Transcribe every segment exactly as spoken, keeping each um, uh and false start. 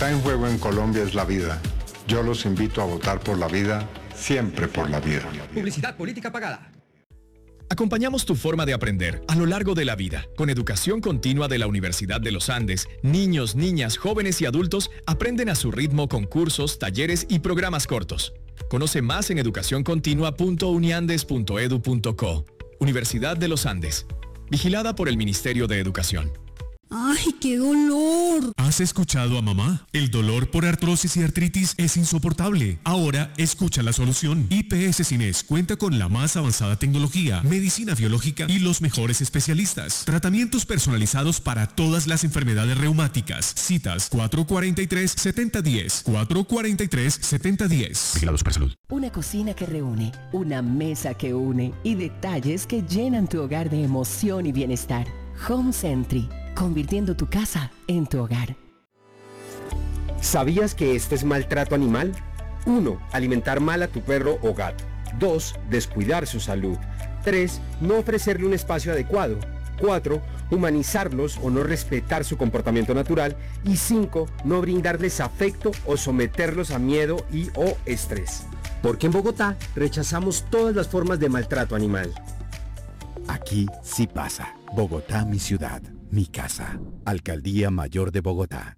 está en juego en Colombia es la vida. Yo los invito a votar por la vida, siempre por la vida. Publicidad política pagada. Acompañamos tu forma de aprender a lo largo de la vida. Con educación continua de la Universidad de los Andes, niños, niñas, jóvenes y adultos aprenden a su ritmo con cursos, talleres y programas cortos. Conoce más en educación continua punto uniandes punto edu punto co. Universidad de los Andes. Vigilada por el Ministerio de Educación. ¡Ay, qué dolor! ¿Has escuchado a mamá? El dolor por artrosis y artritis es insoportable. Ahora, escucha la solución. I P S Cines cuenta con la más avanzada tecnología, medicina biológica y los mejores especialistas. Tratamientos personalizados para todas las enfermedades reumáticas. Citas cuatro cuatro tres, siete cero uno cero. cuatro cuatro tres, siete cero uno cero. Vigilados por salud. Una cocina que reúne, una mesa que une y detalles que llenan tu hogar de emoción y bienestar. Home Sentry, convirtiendo tu casa en tu hogar. ¿Sabías que este es maltrato animal? uno. Alimentar mal a tu perro o gato. dos. Descuidar su salud. tres. No ofrecerle un espacio adecuado. cuatro. Humanizarlos o no respetar su comportamiento natural. Y cinco. No brindarles afecto o someterlos a miedo y o estrés. Porque en Bogotá rechazamos todas las formas de maltrato animal. Aquí sí pasa. Bogotá, mi ciudad, mi casa. Alcaldía Mayor de Bogotá.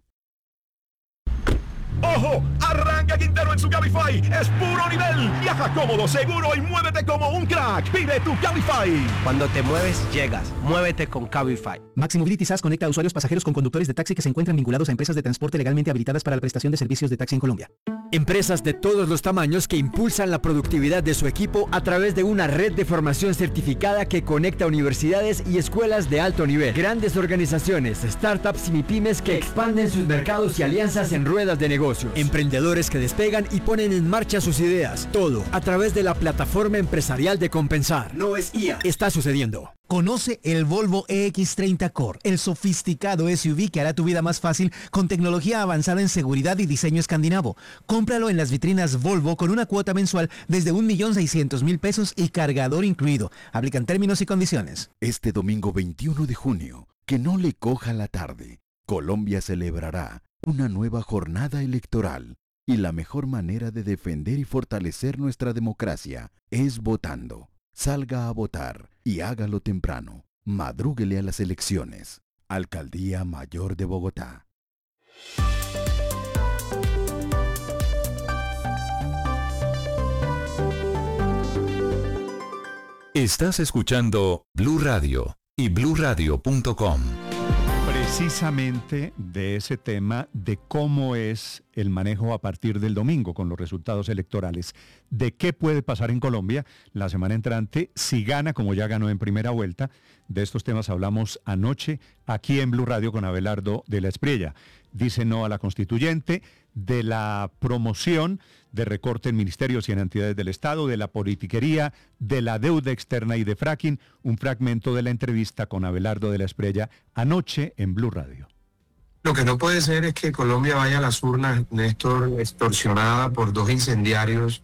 ¡Ojo! Arranca Quintero en su Cabify. Es puro nivel. Viaja cómodo, seguro y muévete como un crack. Vive tu Cabify. Cuando te mueves, llegas. Muévete con Cabify. Maxi Mobility S A S conecta a usuarios pasajeros con conductores de taxi que se encuentran vinculados a empresas de transporte legalmente habilitadas para la prestación de servicios de taxi en Colombia. Empresas de todos los tamaños que impulsan la productividad de su equipo a través de una red de formación certificada que conecta universidades y escuelas de alto nivel. Grandes organizaciones, startups y MIPYMES que expanden sus mercados y alianzas en ruedas de negocios. Emprendedores que despegan y ponen en marcha sus ideas. Todo a través de la plataforma empresarial de Compensar. No es I A. Está sucediendo. Conoce el Volvo E X treinta Core, el sofisticado S U V que hará tu vida más fácil con tecnología avanzada en seguridad y diseño escandinavo. Cómpralo en las vitrinas Volvo con una cuota mensual desde un millón seiscientos mil pesos y cargador incluido. Aplican términos y condiciones. Este domingo veintiuno de junio, que no le coja la tarde, Colombia celebrará una nueva jornada electoral y la mejor manera de defender y fortalecer nuestra democracia es votando. Salga a votar y hágalo temprano. Madrúguele a las elecciones. Alcaldía Mayor de Bogotá. Estás escuchando Blue Radio y blue radio punto com. Precisamente de ese tema de cómo es el manejo a partir del domingo con los resultados electorales, de qué puede pasar en Colombia la semana entrante, si gana como ya ganó en primera vuelta. De estos temas hablamos anoche aquí en Blue Radio con Abelardo de la Espriella. Dice no a la constituyente, de la promoción de recorte en ministerios y en entidades del Estado, de la politiquería, de la deuda externa y de fracking. Un fragmento de la entrevista con Abelardo de la Espriella anoche en Blue Radio. Lo que no puede ser es que Colombia vaya a las urnas, Néstor, extorsionada por dos incendiarios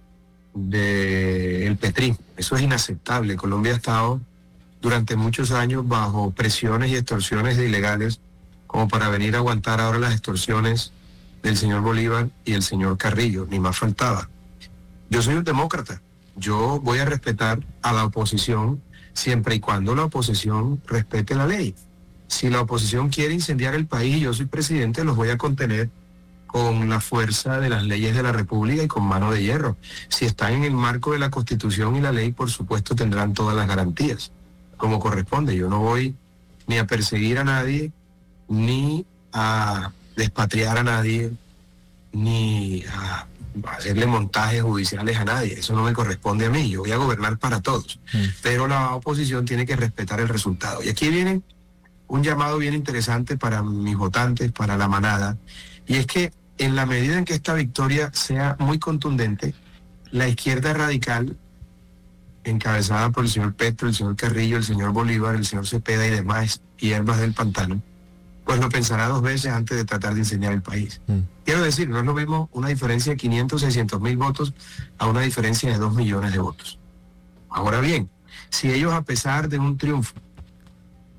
del Petrín. Eso es inaceptable. Colombia ha estado durante muchos años bajo presiones y extorsiones de ilegales como para venir a aguantar ahora las extorsiones del señor Bolívar y el señor Carrillo, ni más faltaba. Yo soy un demócrata, yo voy a respetar a la oposición siempre y cuando la oposición respete la ley. Si la oposición quiere incendiar el país y yo soy presidente, los voy a contener con la fuerza de las leyes de la República y con mano de hierro. Si están en el marco de la Constitución y la ley, por supuesto tendrán todas las garantías, como corresponde. Yo no voy ni a perseguir a nadie, ni a despatriar a nadie, ni a hacerle montajes judiciales a nadie. Eso no me corresponde a mí. Yo voy a gobernar para todos. Mm. Pero la oposición tiene que respetar el resultado. Y aquí viene un llamado bien interesante para mis votantes, para la manada, y es que en la medida en que esta victoria sea muy contundente, la izquierda radical, encabezada por el señor Petro, el señor Carrillo, el señor Bolívar, el señor Cepeda y demás hierbas del pantano, pues lo pensará dos veces antes de tratar de incendiar el país. Mm. Quiero decir, no es lo mismo una diferencia de quinientos, seiscientos mil votos a una diferencia de dos millones de votos. Ahora bien, si ellos, a pesar de un triunfo,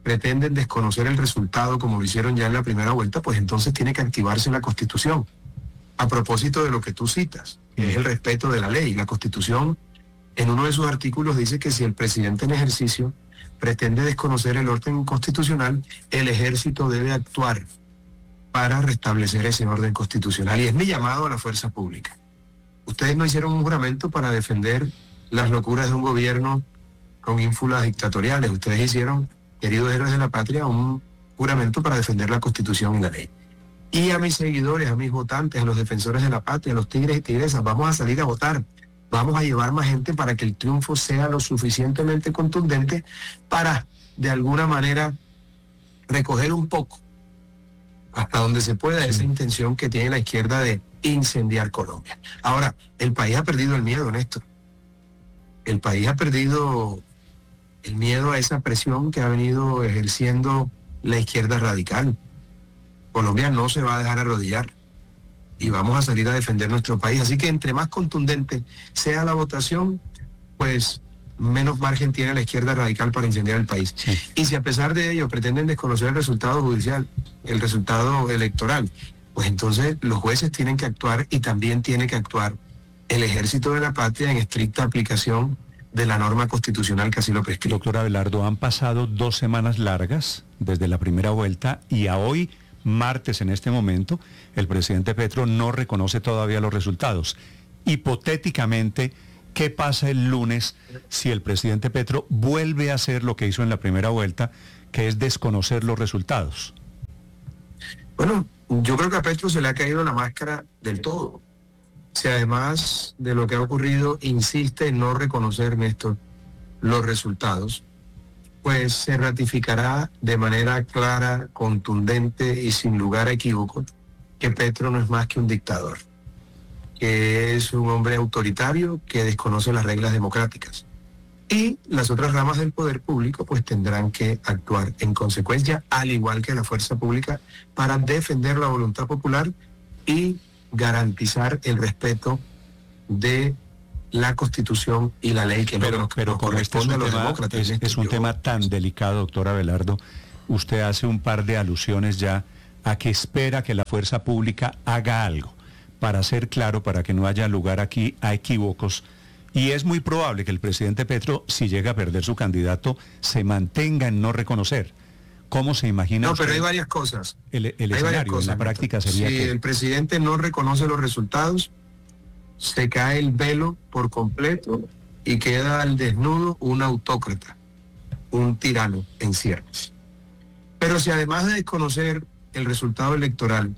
pretenden desconocer el resultado como lo hicieron ya en la primera vuelta, pues entonces tiene que activarse la Constitución. A propósito de lo que tú citas, que es el respeto de la ley. La Constitución, en uno de sus artículos, dice que si el presidente en ejercicio pretende desconocer el orden constitucional, el ejército debe actuar para restablecer ese orden constitucional. Y es mi llamado a la fuerza pública. Ustedes no hicieron un juramento para defender las locuras de un gobierno con ínfulas dictatoriales. Ustedes hicieron, queridos héroes de la patria, un juramento para defender la Constitución y la ley. Y a mis seguidores, a mis votantes, a los defensores de la patria, a los tigres y tigresas, vamos a salir a votar. Vamos a llevar más gente para que el triunfo sea lo suficientemente contundente para, de alguna manera, recoger un poco, hasta donde se pueda, esa intención que tiene la izquierda de incendiar Colombia. Ahora, el país ha perdido el miedo, Néstor. El país ha perdido el miedo a esa presión que ha venido ejerciendo la izquierda radical. Colombia no se va a dejar arrodillar y vamos a salir a defender nuestro país. Así que entre más contundente sea la votación, pues menos margen tiene la izquierda radical para incendiar el país. Sí. Y si a pesar de ello pretenden desconocer el resultado judicial, el resultado electoral, pues entonces los jueces tienen que actuar y también tiene que actuar el ejército de la patria en estricta aplicación de la norma constitucional que así lo prescribe. Doctor Abelardo, han pasado dos semanas largas desde la primera vuelta y a hoy, martes en este momento, el presidente Petro no reconoce todavía los resultados. Hipotéticamente, ¿qué pasa el lunes si el presidente Petro vuelve a hacer lo que hizo en la primera vuelta, que es desconocer los resultados? Bueno, yo creo que a Petro se le ha caído la máscara del todo. Si además de lo que ha ocurrido insiste en no reconocer, Néstor, los resultados, pues se ratificará de manera clara, contundente y sin lugar a equívocos que Petro no es más que un dictador, que es un hombre autoritario que desconoce las reglas democráticas. Y las otras ramas del poder público pues tendrán que actuar en consecuencia, al igual que la fuerza pública, para defender la voluntad popular y garantizar el respeto de la Constitución y la ley que pero, no, pero nos como este es corresponde un, a los tema, demócratas. es, es un tema tan delicado, doctor Abelardo, usted hace un par de alusiones ya a que espera que la fuerza pública haga algo, para ser claro, para que no haya lugar aquí a equívocos. Y es muy probable que el presidente Petro, si llega a perder su candidato, se mantenga en no reconocer. ¿Cómo se imagina No, usted? pero hay varias cosas. El, el hay escenario cosas, en la práctica sería si que... el presidente no reconoce los resultados, se cae el velo por completo y queda al desnudo un autócrata, un tirano en ciernes. Pero si además de desconocer el resultado electoral,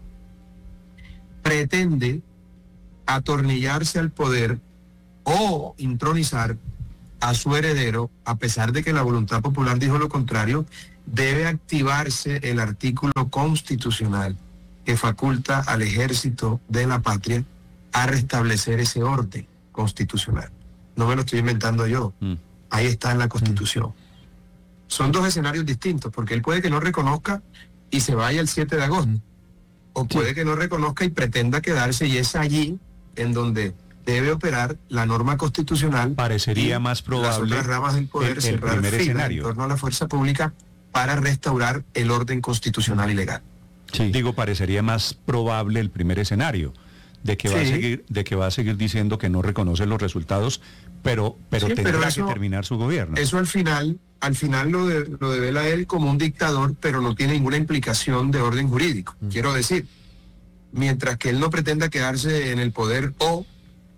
pretende atornillarse al poder o intronizar a su heredero, a pesar de que la voluntad popular dijo lo contrario, debe activarse el artículo constitucional que faculta al ejército de la patria a restablecer ese orden constitucional. No me lo estoy inventando yo. Mm. Ahí está en la Constitución. Mm. Son dos escenarios distintos, porque él puede que no reconozca y se vaya el siete de agosto. Mm. O puede sí. que no reconozca y pretenda quedarse, y es allí en donde debe operar la norma constitucional. Parecería más probable las otras ramas del poder el, el cerrar primer filas escenario en torno a la fuerza pública para restaurar el orden constitucional y legal. Sí. Digo, parecería más probable el primer escenario, de que, sí. va a seguir, de que va a seguir diciendo que no reconoce los resultados, pero, pero sí, tendrá pero eso, que terminar su gobierno. Eso al final, al final lo, de, lo devela él como un dictador, pero no tiene ninguna implicación de orden jurídico. Mm. Quiero decir, mientras que él no pretenda quedarse en el poder o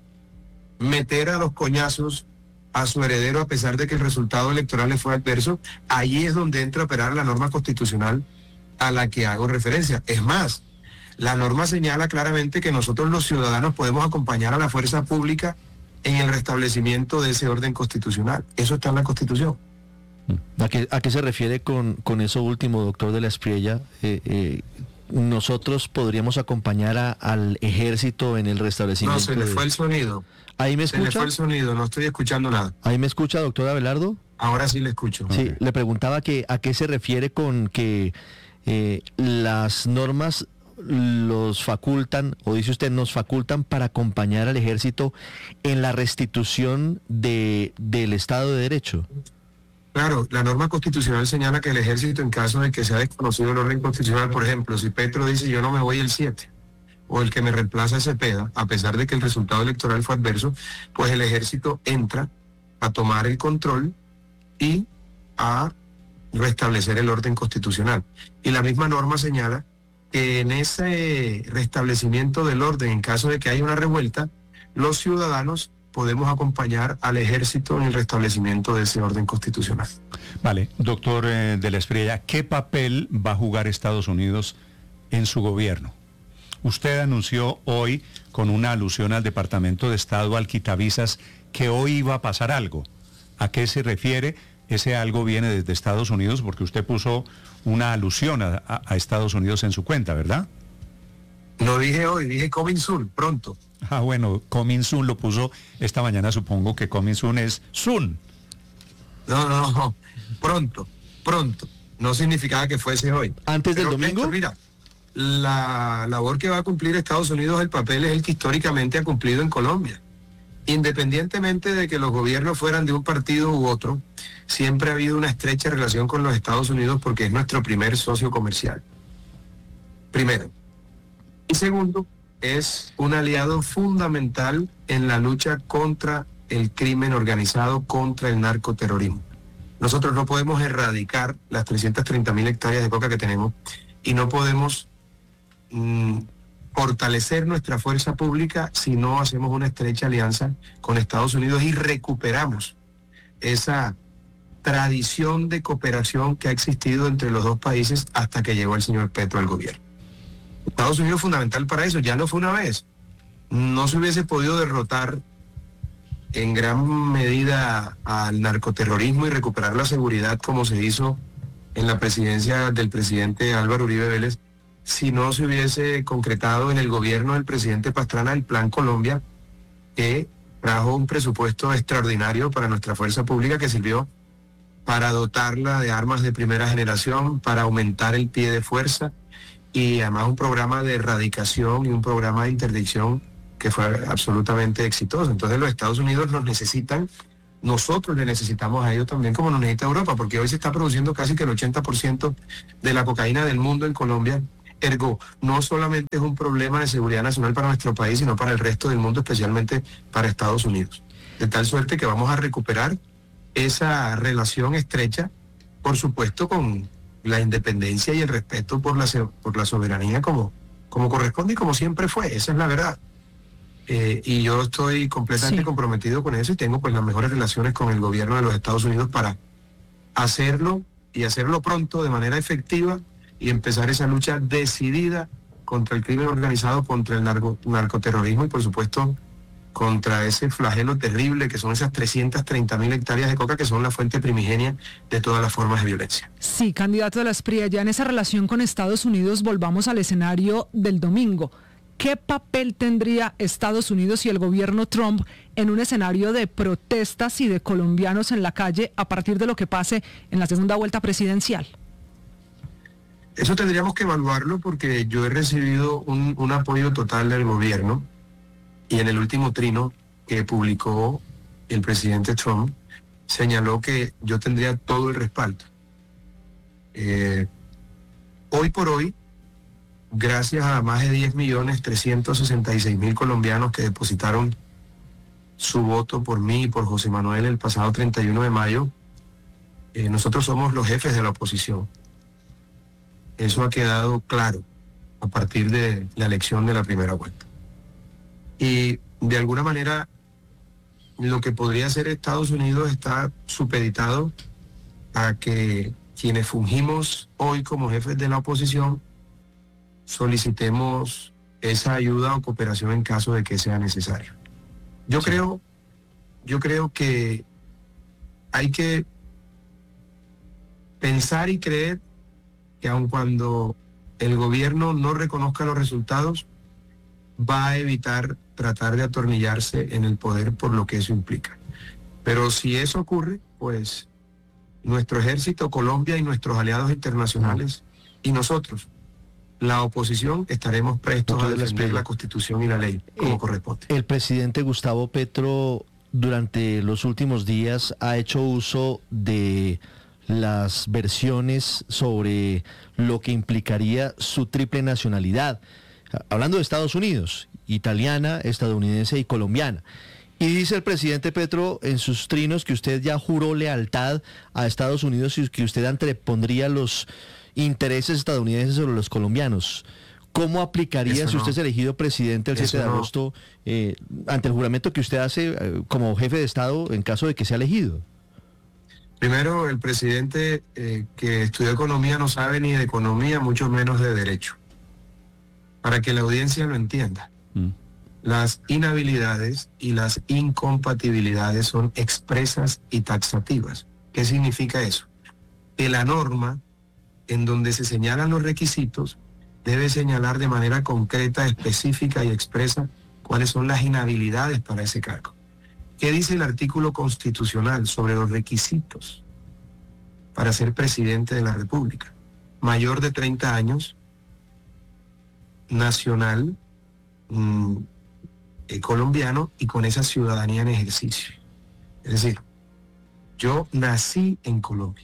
meter a los coñazos a su heredero a pesar de que el resultado electoral le fue adverso, ahí es donde entra a operar la norma constitucional a la que hago referencia. Es más, la norma señala claramente que nosotros los ciudadanos podemos acompañar a la fuerza pública en el restablecimiento de ese orden constitucional. Eso está en la Constitución. ¿A qué, a qué se refiere con, con eso último, doctor de la Espriella? Eh, eh, ¿Nosotros podríamos acompañar a, al ejército en el restablecimiento? No, se le fue el sonido. ¿Ahí me escucha? Se le fue el sonido, no estoy escuchando nada. ¿Ahí me escucha, doctor Abelardo? Ahora sí le escucho. Sí, okay. Le preguntaba que a qué se refiere con que eh, las normas los facultan, o dice usted, nos facultan para acompañar al ejército en la restitución de, del Estado de Derecho. Claro, la norma constitucional señala que el ejército, en caso de que sea desconocido el orden constitucional, por ejemplo, si Petro dice yo no me voy el siete, o el que me reemplaza es Cepeda, a pesar de que el resultado electoral fue adverso, pues el ejército entra a tomar el control y a restablecer el orden constitucional. Y la misma norma señala que en ese restablecimiento del orden, en caso de que haya una revuelta, los ciudadanos podemos acompañar al ejército en el restablecimiento de ese orden constitucional. Vale, doctor eh, de la Espriella, ¿qué papel va a jugar Estados Unidos en su gobierno? Usted anunció hoy, con una alusión al Departamento de Estado, al quitavisas, que hoy iba a pasar algo. ¿A qué se refiere? Ese algo viene desde Estados Unidos porque usted puso una alusión a, a, a Estados Unidos en su cuenta, ¿verdad? No dije hoy, dije coming soon, pronto. Ah, bueno, coming soon lo puso esta mañana, supongo que coming soon es soon. No, no, no, pronto, pronto. No significaba que fuese hoy. ¿Antes del Pero, domingo? Héctor, mira, la labor que va a cumplir Estados Unidos, el papel es el que históricamente ha cumplido en Colombia. Independientemente de que los gobiernos fueran de un partido u otro, siempre ha habido una estrecha relación con los Estados Unidos porque es nuestro primer socio comercial. Primero. Y segundo, es un aliado fundamental en la lucha contra el crimen organizado, contra el narcoterrorismo. Nosotros no podemos erradicar las trescientas treinta mil hectáreas de coca que tenemos y no podemos mmm, fortalecer nuestra fuerza pública si no hacemos una estrecha alianza con Estados Unidos y recuperamos esa tradición de cooperación que ha existido entre los dos países hasta que llegó el señor Petro al gobierno. Estados Unidos es fundamental para eso, ya no fue una vez. No se hubiese podido derrotar en gran medida al narcoterrorismo y recuperar la seguridad como se hizo en la presidencia del presidente Álvaro Uribe Vélez si no se hubiese concretado en el gobierno del presidente Pastrana el Plan Colombia, que trajo un presupuesto extraordinario para nuestra fuerza pública que sirvió para dotarla de armas de primera generación, para aumentar el pie de fuerza y además un programa de erradicación y un programa de interdicción que fue absolutamente exitoso. Entonces los Estados Unidos nos necesitan, nosotros le necesitamos a ellos también como nos necesita Europa, porque hoy se está produciendo casi que el ochenta por ciento de la cocaína del mundo en Colombia. Ergo, no solamente es un problema de seguridad nacional para nuestro país, sino para el resto del mundo, especialmente para Estados Unidos. De tal suerte que vamos a recuperar esa relación estrecha, por supuesto, con la independencia y el respeto por la, por la soberanía como, como corresponde y como siempre fue. Esa es la verdad. Eh, y yo estoy completamente sí. comprometido con eso y tengo pues las mejores relaciones con el gobierno de los Estados Unidos para hacerlo y hacerlo pronto de manera efectiva y empezar esa lucha decidida contra el crimen organizado, contra el narco, narcoterrorismo y por supuesto contra ese flagelo terrible que son esas trescientas treinta mil hectáreas de coca que son la fuente primigenia de todas las formas de violencia. Sí, candidato de la Espriella, ya en esa relación con Estados Unidos volvamos al escenario del domingo. ¿Qué papel tendría Estados Unidos y el gobierno Trump en un escenario de protestas y de colombianos en la calle a partir de lo que pase en la segunda vuelta presidencial? Eso tendríamos que evaluarlo porque yo he recibido un, un apoyo total del gobierno y en el último trino que publicó el presidente Trump señaló que yo tendría todo el respaldo. Eh, hoy por hoy, gracias a más de diez millones trescientos sesenta y seis mil colombianos que depositaron su voto por mí y por José Manuel el pasado treinta y uno de mayo, eh, nosotros somos los jefes de la oposición. Eso ha quedado claro a partir de la elección de la primera vuelta. Y de alguna manera lo que podría hacer Estados Unidos está supeditado a que quienes fungimos hoy como jefes de la oposición solicitemos esa ayuda o cooperación en caso de que sea necesario. Yo sí. creo, yo creo que hay que pensar y creer que aun cuando el gobierno no reconozca los resultados, va a evitar tratar de atornillarse en el poder por lo que eso implica. Pero si eso ocurre, pues nuestro ejército, Colombia y nuestros aliados internacionales y nosotros, la oposición, estaremos prestos a defender la Constitución y la ley como eh, corresponde. El presidente Gustavo Petro durante los últimos días ha hecho uso de las versiones sobre lo que implicaría su triple nacionalidad, hablando de Estados Unidos, italiana, estadounidense y colombiana. Y dice el presidente Petro en sus trinos que usted ya juró lealtad a Estados Unidos y que usted antepondría los intereses estadounidenses sobre los colombianos. ¿Cómo aplicaría Eso si usted no. es elegido presidente el Eso siete de no. agosto eh, ante el juramento que usted hace eh, como jefe de Estado en caso de que sea elegido? Primero, el presidente eh, que estudió economía no sabe ni de economía, mucho menos de derecho. Para que la audiencia lo entienda. Mm. Las inhabilidades y las incompatibilidades son expresas y taxativas. ¿Qué significa eso? Que la norma, en donde se señalan los requisitos, debe señalar de manera concreta, específica y expresa cuáles son las inhabilidades para ese cargo. ¿Qué dice el artículo constitucional sobre los requisitos para ser presidente de la República? Mayor de treinta años, nacional, mmm, eh, colombiano y con esa ciudadanía en ejercicio. Es decir, yo nací en Colombia.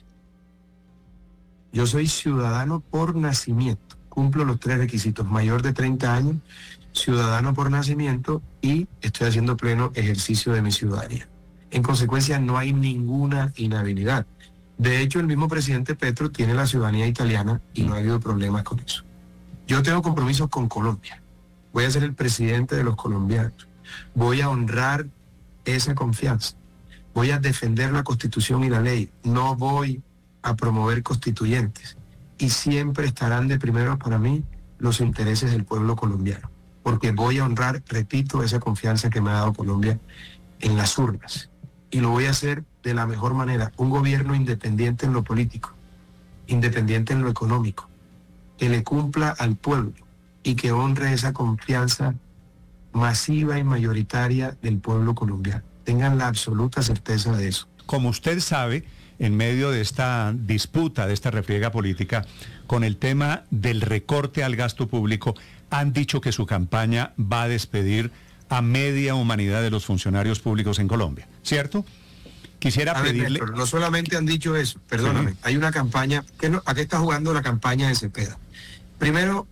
Yo soy ciudadano por nacimiento. Cumplo los tres requisitos: mayor de treinta años, ciudadano por nacimiento y estoy haciendo pleno ejercicio de mi ciudadanía. En consecuencia, no hay ninguna inhabilidad. De hecho, el mismo presidente Petro tiene la ciudadanía italiana y no ha habido problemas con eso. Yo tengo compromisos con Colombia. Voy a ser el presidente de los colombianos. Voy a honrar esa confianza. Voy a defender la Constitución y la ley. No voy a promover constituyentes. Y siempre estarán de primero para mí los intereses del pueblo colombiano. Porque voy a honrar, repito, esa confianza que me ha dado Colombia en las urnas. Y lo voy a hacer de la mejor manera. Un gobierno independiente en lo político, independiente en lo económico, que le cumpla al pueblo y que honre esa confianza masiva y mayoritaria del pueblo colombiano. Tengan la absoluta certeza de eso. Como usted sabe, en medio de esta disputa, de esta refriega política, con el tema del recorte al gasto público, han dicho que su campaña va a despedir a media humanidad de los funcionarios públicos en Colombia, ¿cierto? Quisiera A ver, pedirle... Néstor, no solamente han dicho eso, perdóname, Sí. hay una campaña, ¿qué no- ¿a qué está jugando la campaña de Cepeda? Primero,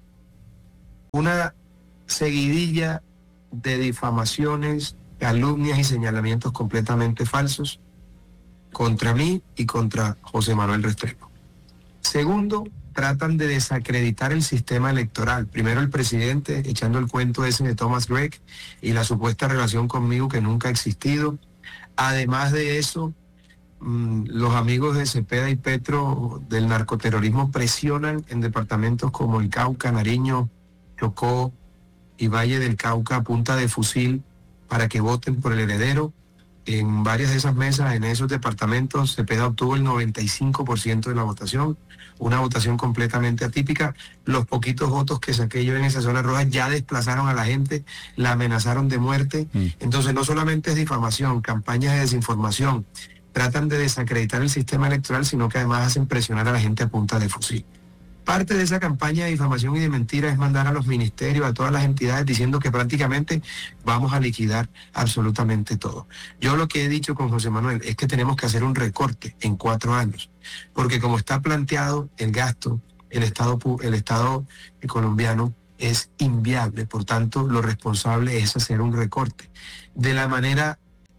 una seguidilla de difamaciones, calumnias y señalamientos completamente falsos contra mí y contra José Manuel Restrepo. Segundo, tratan de desacreditar el sistema electoral. Primero el presidente echando el cuento ese de Thomas Gregg y la supuesta relación conmigo que nunca ha existido. Además de eso, mmm, los amigos de Cepeda y Petro del narcoterrorismo presionan en departamentos como el Cauca, Nariño, Chocó y Valle del Cauca a punta de fusil para que voten por el heredero. En varias de esas mesas, en esos departamentos, Cepeda obtuvo el noventa y cinco por ciento de la votación, una votación completamente atípica. Los poquitos votos que saqué yo en esa zona roja ya desplazaron a la gente, la amenazaron de muerte. Mm. Entonces no solamente es difamación, campañas de desinformación, tratan de desacreditar el sistema electoral, sino que además hacen presionar a la gente a punta de fusil. Parte de esa campaña de difamación y de mentira es mandar a los ministerios, a todas las entidades, diciendo que prácticamente vamos a liquidar absolutamente todo. Yo lo que he dicho con José Manuel es que tenemos que hacer un recorte en cuatro años, porque como está planteado el gasto, el Estado, el Estado colombiano es inviable. Por tanto, lo responsable es hacer un recorte de la manera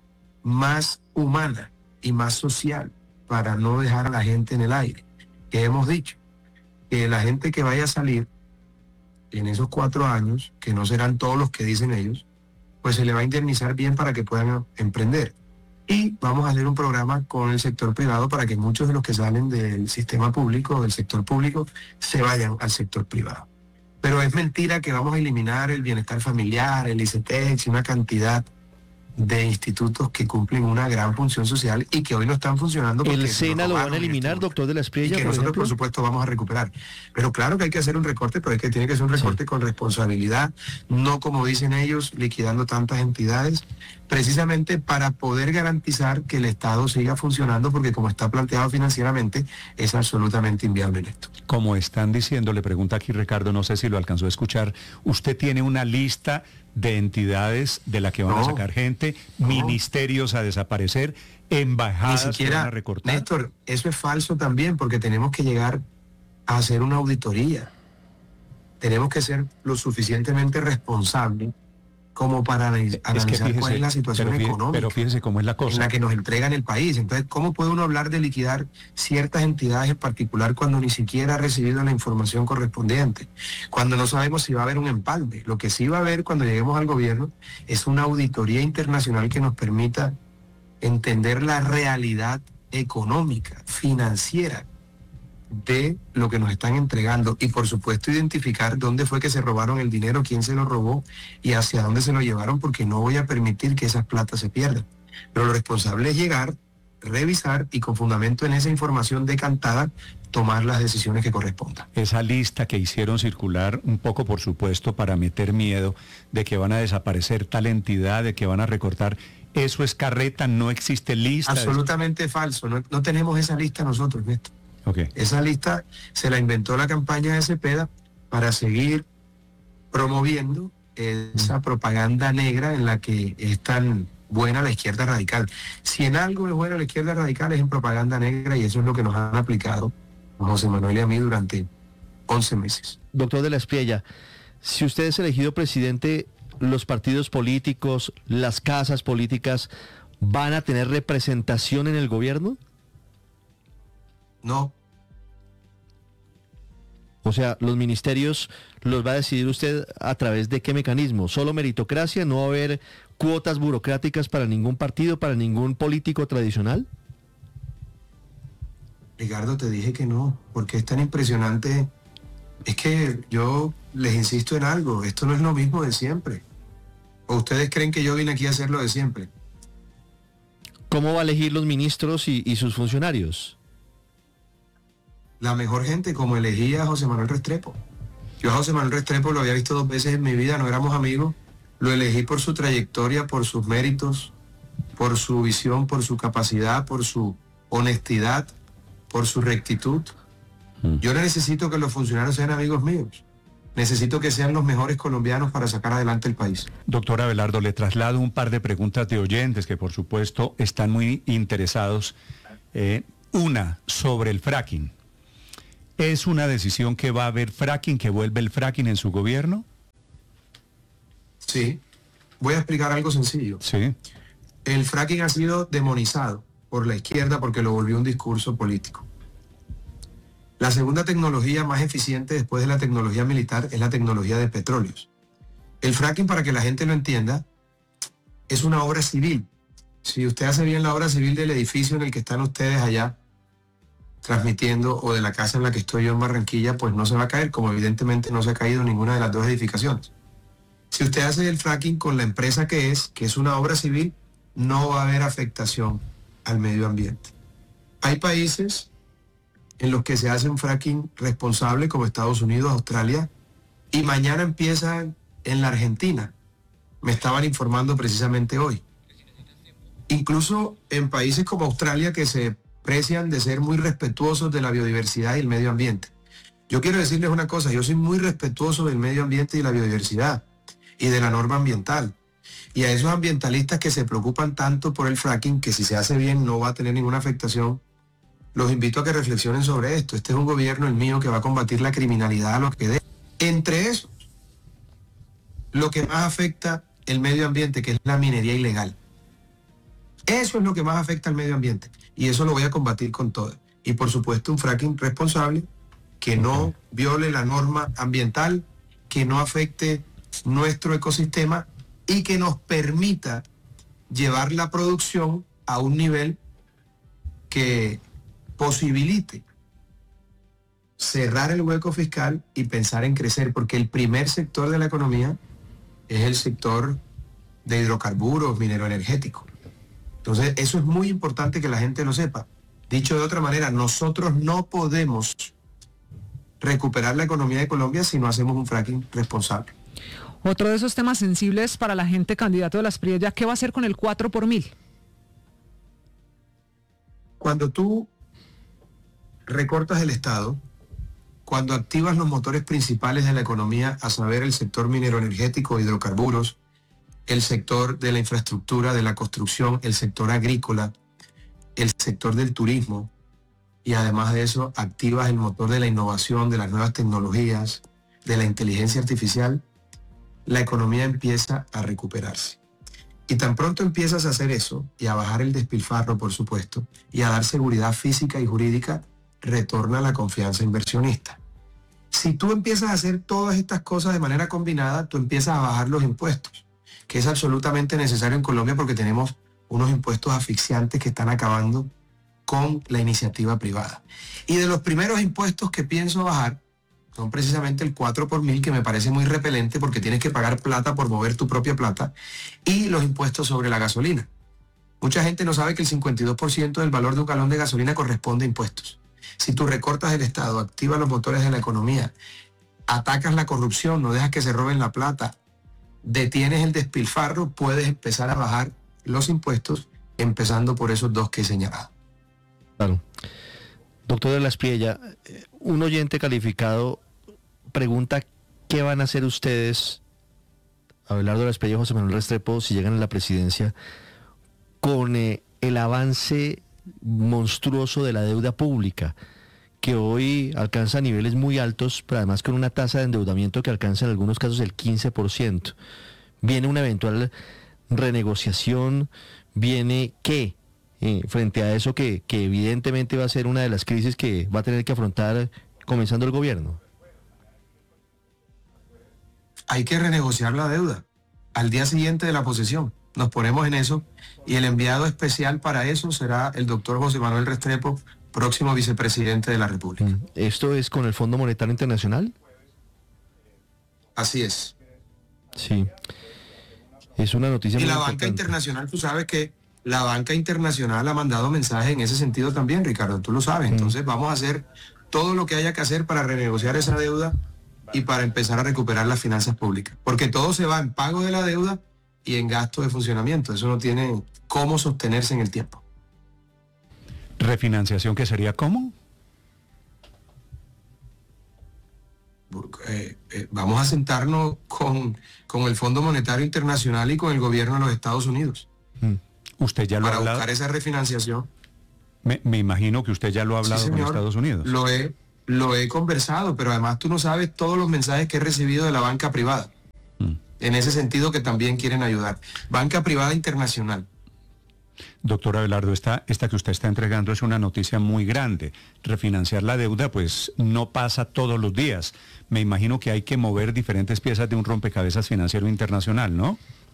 más humana y más social para no dejar a la gente en el aire. ¿Qué hemos dicho? Que la gente que vaya a salir en esos cuatro años, que no serán todos los que dicen ellos, pues se le va a indemnizar bien para que puedan emprender. Y vamos a hacer un programa con el sector privado para que muchos de los que salen del sistema público, del sector público, se vayan al sector privado. Pero es mentira que vamos a eliminar el bienestar familiar, el ICETEX y una cantidad de institutos que cumplen una gran función social y que hoy no están funcionando. ¿El SENA lo van a eliminar, doctor de la Espriella, y que por nosotros, ejemplo? por supuesto, vamos a recuperar. Pero claro que hay que hacer un recorte, pero es que tiene que ser un recorte sí. con responsabilidad, no como dicen ellos, liquidando tantas entidades, precisamente para poder garantizar que el Estado siga funcionando, porque como está planteado financieramente, es absolutamente inviable en esto. Como están diciendo, le pregunta aquí Ricardo, no sé si lo alcanzó a escuchar, usted tiene una lista de entidades de la que van No, a sacar gente, no. ministerios a desaparecer, embajadas Ni siquiera, que van a recortar. Néstor, eso es falso también, porque tenemos que llegar a hacer una auditoría. Tenemos que ser lo suficientemente responsables como para analiz- analizar Es que fíjese, cuál es la situación pero fíjese- económica pero fíjese cómo es la cosa. en la que nos entregan el país. Entonces, ¿cómo puede uno hablar de liquidar ciertas entidades en particular cuando ni siquiera ha recibido la información correspondiente? Cuando no sabemos si va a haber un empalme. Lo que sí va a haber cuando lleguemos al gobierno es una auditoría internacional que nos permita entender la realidad económica, financiera de lo que nos están entregando y por supuesto identificar dónde fue que se robaron el dinero, quién se lo robó y hacia dónde se lo llevaron, porque no voy a permitir que esas platas se pierdan. Pero lo responsable es llegar, revisar y con fundamento en esa información decantada tomar las decisiones que correspondan. Esa lista que hicieron circular un poco, por supuesto, para meter miedo de que van a desaparecer tal entidad, de que van a recortar, eso es carreta, no existe lista. Absolutamente falso, no, no tenemos esa lista nosotros, Néstor. Okay. Esa lista se la inventó la campaña de Cepeda para seguir promoviendo esa propaganda negra en la que es tan buena la izquierda radical. Si en algo es buena la izquierda radical es en propaganda negra, y eso es lo que nos han aplicado a José Manuel y a mí durante once meses. Doctor de la Espriella, si usted es elegido presidente, ¿los partidos políticos, las casas políticas van a tener representación en el gobierno? No. O sea, los ministerios los va a decidir usted a través de qué mecanismo. ¿Solo meritocracia? ¿No va a haber cuotas burocráticas para ningún partido, para ningún político tradicional? Ricardo, te dije que no, porque es tan impresionante. Es que yo les insisto en algo, esto no es lo mismo de siempre. ¿O ustedes creen que yo vine aquí a hacer lo de siempre? ¿Cómo va a elegir los ministros y, y sus funcionarios? La mejor gente, como elegí a José Manuel Restrepo. Yo a José Manuel Restrepo lo había visto dos veces en mi vida, no éramos amigos. Lo elegí por su trayectoria, por sus méritos, por su visión, por su capacidad, por su honestidad, por su rectitud. Yo no necesito que los funcionarios sean amigos míos. Necesito que sean los mejores colombianos para sacar adelante el país. Doctor Abelardo, le traslado un par de preguntas de oyentes que por supuesto están muy interesados. Eh, una, sobre el fracking. ¿Es una decisión que va a haber fracking, que vuelve el fracking en su gobierno? Sí. Voy a explicar algo sencillo. Sí. El fracking ha sido demonizado por la izquierda porque lo volvió un discurso político. La segunda tecnología más eficiente después de la tecnología militar es la tecnología de petróleos. El fracking, para que la gente lo entienda, es una obra civil. Si usted hace bien la obra civil del edificio en el que están ustedes allá transmitiendo, o de la casa en la que estoy yo en Barranquilla, pues no se va a caer, como evidentemente no se ha caído ninguna de las dos edificaciones. Si usted hace el fracking con la empresa que es, que es una obra civil, no va a haber afectación al medio ambiente. Hay países en los que se hace un fracking responsable, como Estados Unidos, Australia, y mañana empiezan en la Argentina. Me estaban informando precisamente hoy. Incluso en países como Australia, que se precian de ser muy respetuosos de la biodiversidad y el medio ambiente. Yo quiero decirles una cosa, yo soy muy respetuoso del medio ambiente y la biodiversidad y de la norma ambiental. Y a esos ambientalistas que se preocupan tanto por el fracking, que si se hace bien no va a tener ninguna afectación, los invito a que reflexionen sobre esto. Este es un gobierno, el mío, que va a combatir la criminalidad a lo que dé. Entre esos, lo que más afecta el medio ambiente, que es la minería ilegal. Eso es lo que más afecta al medio ambiente. Y eso lo voy a combatir con todo. Y por supuesto un fracking responsable, que no viole la norma ambiental, que no afecte nuestro ecosistema y que nos permita llevar la producción a un nivel que posibilite cerrar el hueco fiscal y pensar en crecer, porque el primer sector de la economía es el sector de hidrocarburos, minero energético. Entonces, eso es muy importante que la gente lo sepa. Dicho de otra manera, nosotros no podemos recuperar la economía de Colombia si no hacemos un fracking responsable. Otro de esos temas sensibles para la gente candidato de la Espriella, ¿qué va a hacer con el cuatro por mil? Cuando tú recortas el Estado, cuando activas los motores principales de la economía, a saber el sector minero energético, hidrocarburos, el sector de la infraestructura, de la construcción, el sector agrícola, el sector del turismo, y además de eso activas el motor de la innovación, de las nuevas tecnologías, de la inteligencia artificial, la economía empieza a recuperarse. Y tan pronto empiezas a hacer eso, y a bajar el despilfarro, por supuesto, y a dar seguridad física y jurídica, retorna la confianza inversionista. Si tú empiezas a hacer todas estas cosas de manera combinada, tú empiezas a bajar los impuestos, que es absolutamente necesario en Colombia porque tenemos unos impuestos asfixiantes que están acabando con la iniciativa privada. Y de los primeros impuestos que pienso bajar son precisamente el cuatro por mil, que me parece muy repelente porque tienes que pagar plata por mover tu propia plata, y los impuestos sobre la gasolina. Mucha gente no sabe que el cincuenta y dos por ciento del valor de un galón de gasolina corresponde a impuestos. Si tú recortas el Estado, activas los motores de la economía, atacas la corrupción, no dejas que se roben la plata, detienes el despilfarro, puedes empezar a bajar los impuestos, empezando por esos dos que he señalado. Claro. Doctor de la Espriella, un oyente calificado pregunta qué van a hacer ustedes, Abelardo de la Espriella y José Manuel Restrepo, si llegan a la presidencia, con eh, el avance monstruoso de la deuda pública, que hoy alcanza niveles muy altos, pero además con una tasa de endeudamiento que alcanza en algunos casos el quince por ciento. Viene una eventual renegociación, viene qué, eh, frente a eso que, que evidentemente va a ser una de las crisis que va a tener que afrontar comenzando el gobierno. Hay que renegociar la deuda al día siguiente de la posesión. Nos ponemos en eso, y el enviado especial para eso será el doctor José Manuel Restrepo, próximo vicepresidente de la República. ¿Esto es con el Fondo Monetario Internacional? Así es. Sí. Es una noticia y muy la banca importante. internacional, tú sabes que la banca internacional ha mandado mensajes en ese sentido también, Ricardo, tú lo sabes. Entonces vamos a hacer todo lo que haya que hacer para renegociar esa deuda y para empezar a recuperar las finanzas públicas. Porque todo se va en pago de la deuda y en gasto de funcionamiento. Eso no tiene cómo sostenerse en el tiempo. ¿Refinanciación que sería cómo? Eh, eh, vamos a sentarnos con, con el Fondo Monetario Internacional y con el gobierno de los Estados Unidos. ¿Usted ya lo para ha hablado? buscar esa refinanciación. Me, me imagino que usted ya lo ha hablado Sí, con señor. Estados Unidos. Lo he, lo he conversado, pero además tú no sabes todos los mensajes que he recibido de la banca privada. Mm. En ese sentido que también quieren ayudar. Banca privada internacional. Doctor Abelardo, esta, esta que usted está entregando es una noticia muy grande. Refinanciar la deuda, pues, no pasa todos los días. Me imagino que hay que mover diferentes piezas de un rompecabezas financiero internacional, ¿no?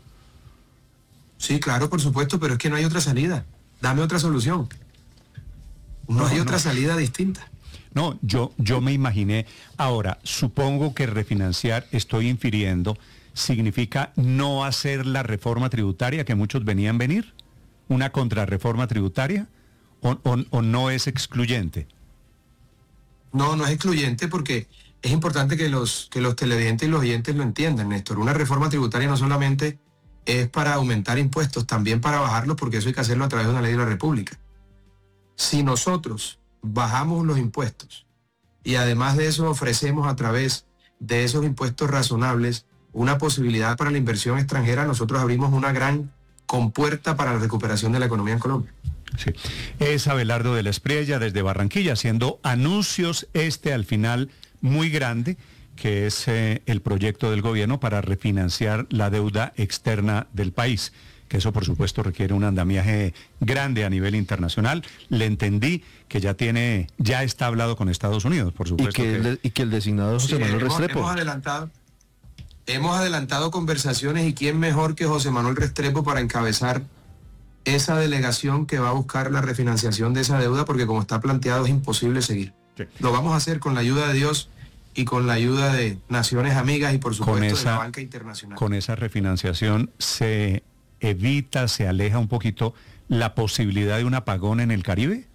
Sí, claro, por supuesto, pero es que no hay otra salida. Dame otra solución. No, No, hay no. otra salida distinta. No, yo, yo me imaginé. Ahora, supongo que refinanciar, estoy infiriendo, significa no hacer la reforma tributaria que muchos venían venir. ¿Una contrarreforma tributaria? ¿O, o, o no es excluyente? No, no es excluyente porque es importante que los, que los televidentes y los oyentes lo entiendan, Néstor. Una reforma tributaria no solamente es para aumentar impuestos, también para bajarlos, porque eso hay que hacerlo a través de una ley de la República. Si nosotros bajamos los impuestos y además de eso ofrecemos a través de esos impuestos razonables una posibilidad para la inversión extranjera, nosotros abrimos una gran compuerta para la recuperación de la economía en Colombia. Sí. Es Abelardo de la Espriella desde Barranquilla haciendo anuncios, este al final muy grande, que es eh, el proyecto del gobierno para refinanciar la deuda externa del país, que eso por supuesto requiere un andamiaje grande a nivel internacional. Le entendí que ya tiene, ya está hablado con Estados Unidos, por Y supuesto. que, el, y que el designado José Sí, Manuel hemos, Restrepo. hemos adelantado, hemos adelantado conversaciones, y quién mejor que José Manuel Restrepo para encabezar esa delegación que va a buscar la refinanciación de esa deuda, porque como está planteado es imposible seguir. Sí. Lo vamos a hacer con la ayuda de Dios y con la ayuda de naciones amigas y por supuesto Con de esa- la banca internacional. Con esa refinanciación se evita, se aleja un poquito la posibilidad de un apagón en el Caribe.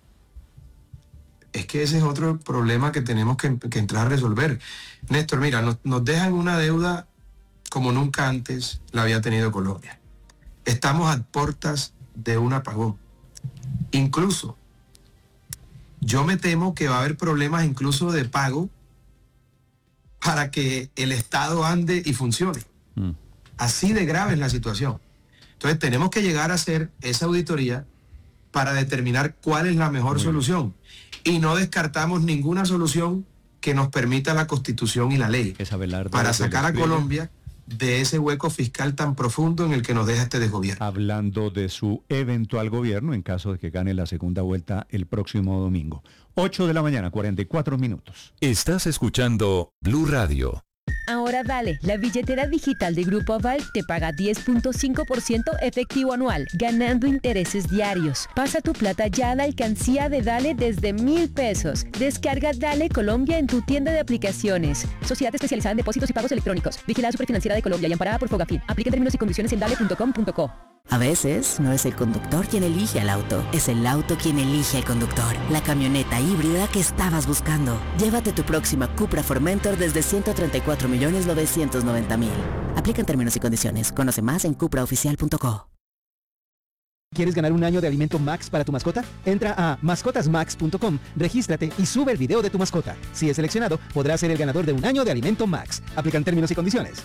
Es que ese es otro problema que tenemos que, que entrar a resolver. Néstor, mira, nos, nos dejan una deuda como nunca antes la había tenido Colombia. Estamos a puertas de un apagón. Incluso yo me temo que va a haber problemas incluso de pago para que el Estado ande y funcione. Mm. Así de grave es la situación. Entonces tenemos que llegar a hacer esa auditoría para determinar cuál es la mejor Muy solución. Bien. Y no descartamos ninguna solución que nos permita la Constitución y la ley para sacar a Colombia de ese hueco fiscal tan profundo en el que nos deja este desgobierno. Hablando de su eventual gobierno en caso de que gane la segunda vuelta el próximo domingo. ocho de la mañana, cuarenta y cuatro minutos. Estás escuchando Blue Radio. Ahora Dale, la billetera digital de Grupo Aval te paga diez punto cinco por ciento efectivo anual, ganando intereses diarios. Pasa tu plata ya a la alcancía de Dale desde mil pesos. Descarga Dale Colombia en tu tienda de aplicaciones. Sociedad especializada en depósitos y pagos electrónicos. Vigilada Superfinanciera de Colombia y amparada por Fogafín. Aplica términos y condiciones en dale punto com punto co. A veces no es el conductor quien elige al auto, es el auto quien elige al conductor. La camioneta híbrida que estabas buscando. Llévate tu próxima Cupra Formentor desde ciento treinta y cuatro millones novecientos noventa mil. Aplican términos y condiciones. Conoce más en cupra oficial punto co. ¿Quieres ganar un año de alimento Max para tu mascota? Entra a mascotas max punto com, regístrate y sube el video de tu mascota. Si es seleccionado, podrás ser el ganador de un año de alimento Max. Aplican términos y condiciones.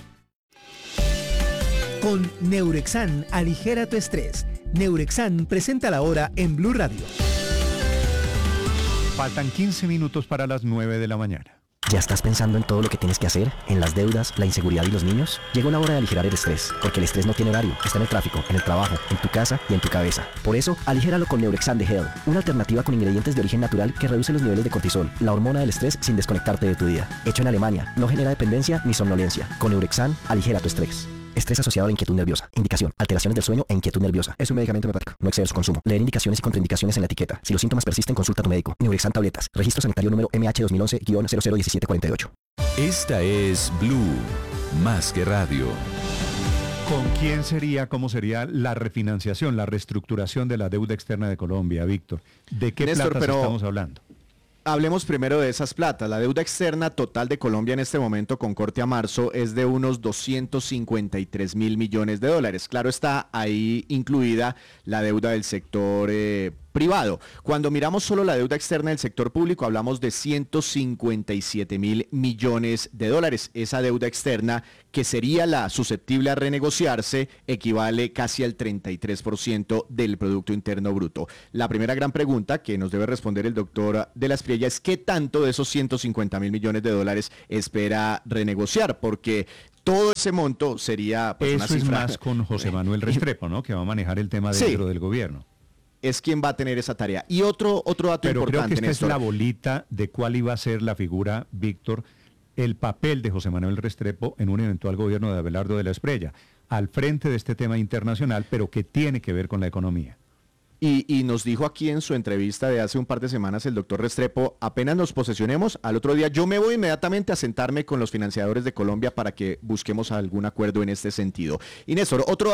Con Neurexan, aligera tu estrés. Neurexan presenta la hora en Blue Radio. Faltan quince minutos para las nueve de la mañana. ¿Ya estás pensando en todo lo que tienes que hacer? ¿En las deudas, la inseguridad y los niños? Llegó la hora de aligerar el estrés, porque el estrés no tiene horario. Está en el tráfico, en el trabajo, en tu casa y en tu cabeza. Por eso, aligéralo con Neurexan de Hell, una alternativa con ingredientes de origen natural que reduce los niveles de cortisol, la hormona del estrés, sin desconectarte de tu día. Hecho en Alemania, no genera dependencia ni somnolencia. Con Neurexan, aligera tu estrés. Estrés asociado a la inquietud nerviosa. Indicación: alteraciones del sueño e inquietud nerviosa. Es un medicamento homeopático. No exceder su consumo. Leer indicaciones y contraindicaciones en la etiqueta. Si los síntomas persisten, consulta a tu médico. Neurexan tabletas. Registro sanitario número M H dos mil once guion cero cero diecisiete cuarenta y ocho. Esta es Blue, más que radio. ¿Con quién sería, cómo sería la refinanciación, la reestructuración de la deuda externa de Colombia, Víctor? ¿De qué Néstor, platas pero... estamos hablando? Hablemos primero de esas platas. La deuda externa total de Colombia en este momento, con corte a marzo, es de unos doscientos cincuenta y tres mil millones de dólares. Claro está, ahí incluida la deuda del sector eh, privado. Cuando miramos solo la deuda externa del sector público, hablamos de ciento cincuenta y siete mil millones de dólares. Esa deuda externa, que sería la susceptible a renegociarse, equivale casi al treinta y tres por ciento del Producto Interno Bruto. La primera gran pregunta que nos debe responder el doctor de la Espriella es ¿qué tanto de esos ciento cincuenta mil millones de dólares espera renegociar? Porque todo ese monto sería pues, Eso una cifra... es más con José Manuel Restrepo, ¿no? Que va a manejar el tema dentro sí. del gobierno. Es quien va a tener esa tarea. Y otro, otro dato Pero importante, creo que esta Néstor. es la bolita de cuál iba a ser la figura, Víctor, el papel de José Manuel Restrepo en un eventual gobierno de Abelardo de la Espriella, al frente de este tema internacional, pero que tiene que ver con la economía. Y, y nos dijo aquí en su entrevista de hace un par de semanas el doctor Restrepo, apenas nos posesionemos, al otro día yo me voy inmediatamente a sentarme con los financiadores de Colombia para que busquemos algún acuerdo en este sentido. Y Néstor, otro